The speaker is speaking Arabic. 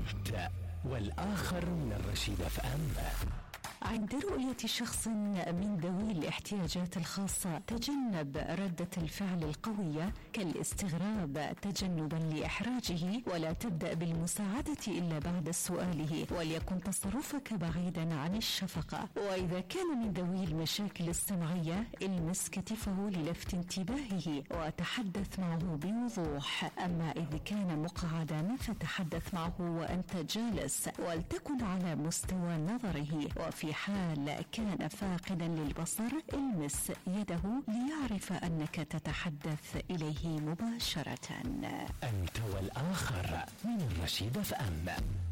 أنت والآخر من الرشيد FM. عند رؤية شخص من ذوي الاحتياجات الخاصة تجنب ردة الفعل القوية كالاستغراب تجنبا لإحراجه، ولا تبدأ بالمساعدة إلا بعد سؤاله، وليكن تصرفك بعيدا عن الشفقة. وإذا كان من ذوي المشاكل السمعية المس كتفه للفت انتباهه وتحدث معه بوضوح، أما إذا كان مقعدا فتحدث معه وأنت جالس، ولتكن على مستوى نظره. وفي حال كان فاقدا للبصر المس يده ليعرف أنك تتحدث إليه مباشرة. أنت والآخر من الرشيد FM.